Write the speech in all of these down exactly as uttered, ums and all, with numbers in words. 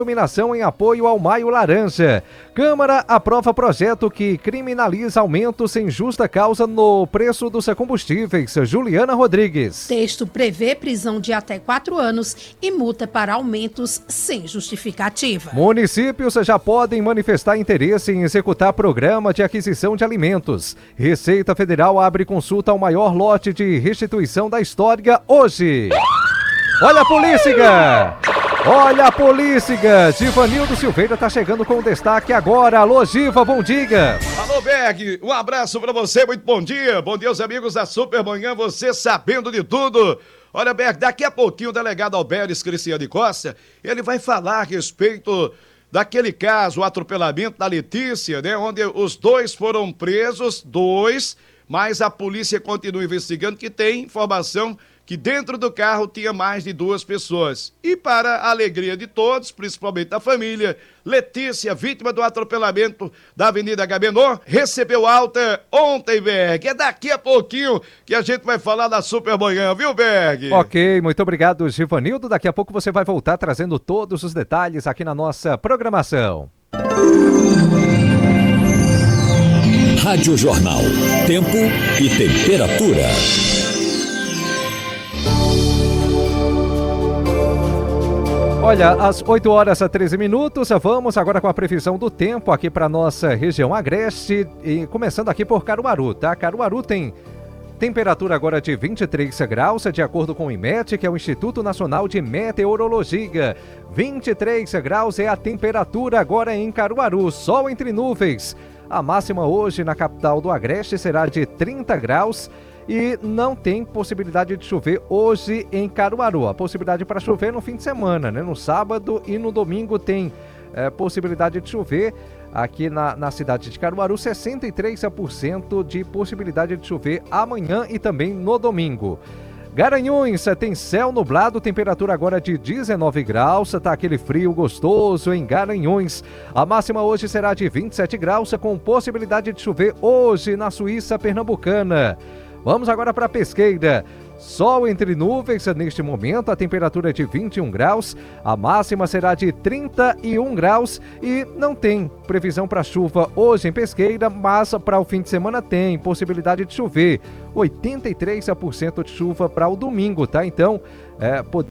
Iluminação em apoio ao Maio Laranja. Câmara aprova projeto que criminaliza aumentos sem justa causa no preço dos combustíveis. Juliana Rodrigues. Texto prevê prisão de até quatro anos e multa para aumentos sem justificativa. Municípios já podem manifestar interesse em executar programa de aquisição de alimentos. Receita Federal abre consulta ao maior lote de restituição da história hoje. Olha a polícia! Olha a polícia! Givanildo Silveira tá chegando com destaque agora. Alô, Giva, bom dia! Alô, Berg, um abraço pra você, muito bom dia. Bom dia aos amigos da Supermanhã, você sabendo de tudo. Olha, Berg, daqui a pouquinho o delegado Alberes Cristiano Costa, ele vai falar a respeito daquele caso, o atropelamento da Letícia, né? Onde os dois foram presos, dois, mas a polícia continua investigando, que tem informação que dentro do carro tinha mais de duas pessoas. E para a alegria de todos, principalmente da família, Letícia, vítima do atropelamento da Avenida Agamenon, recebeu alta ontem, Berg. É daqui a pouquinho que a gente vai falar da Supermanhã, viu, Berg? Ok, muito obrigado, Givanildo. Daqui a pouco você vai voltar trazendo todos os detalhes aqui na nossa programação. Rádio Jornal. Tempo e temperatura. Olha, às oito horas e treze minutos, vamos agora com a previsão do tempo aqui para nossa região agreste, e começando aqui por Caruaru, tá? Caruaru tem temperatura agora de vinte e três graus, de acordo com o IMET, que é o Instituto Nacional de Meteorologia. vinte e três graus é a temperatura agora em Caruaru, sol entre nuvens. A máxima hoje na capital do Agreste será de trinta graus. E não tem possibilidade de chover hoje em Caruaru. A possibilidade para chover no fim de semana, né? No sábado e no domingo tem é, possibilidade de chover. Aqui na, na cidade de Caruaru, sessenta e três por cento de possibilidade de chover amanhã e também no domingo. Garanhuns tem céu nublado, temperatura agora de dezenove graus, tá aquele frio gostoso em Garanhuns. A máxima hoje será de vinte e sete graus, com possibilidade de chover hoje na Suíça Pernambucana. Vamos agora para Pesqueira. Sol entre nuvens neste momento, a temperatura é de vinte e um graus, a máxima será de trinta e um graus e não tem previsão para chuva hoje em Pesqueira, mas para o fim de semana tem possibilidade de chover. oitenta e três por cento de chuva para o domingo, tá? Então, é, pode...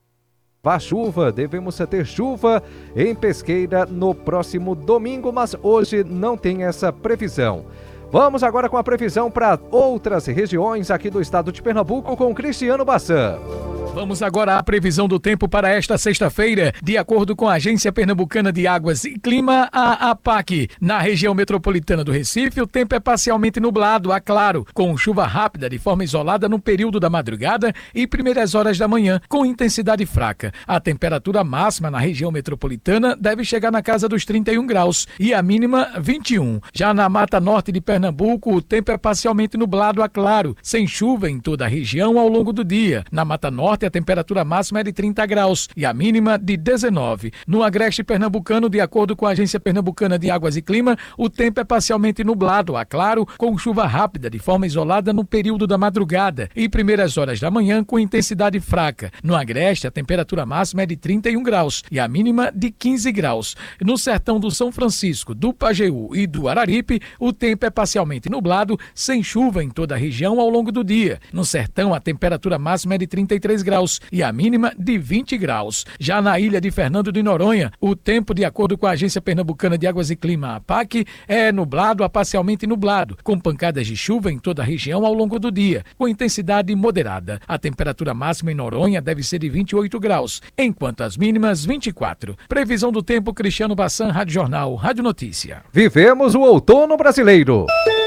Vá chuva, devemos ter chuva em Pesqueira no próximo domingo, mas hoje não tem essa previsão. Vamos agora com a previsão para outras regiões aqui do estado de Pernambuco com Cristiano Bassan. Vamos agora à previsão do tempo para esta sexta-feira. De acordo com a Agência Pernambucana de Águas e Clima, a APAC, na região metropolitana do Recife, o tempo é parcialmente nublado, a claro, com chuva rápida de forma isolada no período da madrugada e primeiras horas da manhã, com intensidade fraca. A temperatura máxima na região metropolitana deve chegar na casa dos trinta e um graus e a mínima vinte e um. Já na Mata Norte de Pernambuco, o tempo é parcialmente nublado, a claro, sem chuva em toda a região ao longo do dia. Na Mata Norte, a temperatura máxima é de trinta graus e a mínima de dezenove. No Agreste Pernambucano, de acordo com a Agência Pernambucana de Águas e Clima, o tempo é parcialmente nublado, a claro, com chuva rápida de forma isolada no período da madrugada e primeiras horas da manhã com intensidade fraca. No Agreste, a temperatura máxima é de trinta e um graus e a mínima de quinze graus. No sertão do São Francisco, do Pajeú e do Araripe, o tempo é parcialmente nublado, sem chuva em toda a região ao longo do dia. No sertão, a temperatura máxima é de trinta e três graus e a mínima de vinte graus. Já na ilha de Fernando de Noronha, o tempo, de acordo com a Agência Pernambucana de Águas e Clima, APAC, é nublado a parcialmente nublado, com pancadas de chuva em toda a região ao longo do dia, com intensidade moderada. A temperatura máxima em Noronha deve ser de vinte e oito graus, enquanto as mínimas vinte e quatro. Previsão do tempo, Cristiano Bassan, Rádio Jornal, Rádio Notícia. Vivemos o outono brasileiro.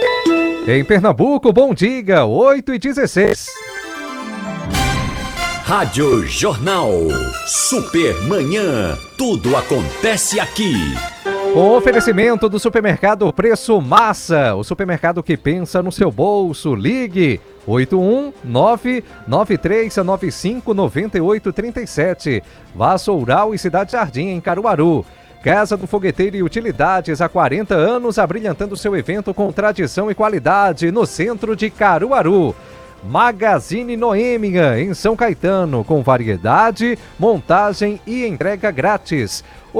Em Pernambuco, bom dia, oito e dezesseis. Rádio Jornal. Supermanhã. Tudo acontece aqui. Com oferecimento do supermercado Preço Massa, o supermercado que pensa no seu bolso. Ligue oito um nove nove três nove cinco nove oito três sete. Vassoural e Cidade Jardim, em Caruaru. Casa do Fogueteiro e Utilidades, há quarenta anos, abrilhantando seu evento com tradição e qualidade no centro de Caruaru. Magazine Noêmia, em São Caetano, com variedade, montagem e entrega grátis.